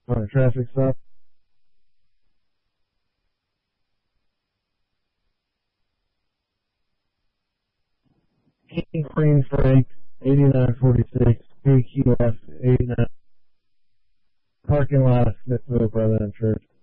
on a traffic stop. King Queen Frank, 8946, PQF 89, parking lot of Smithville Brethren Church.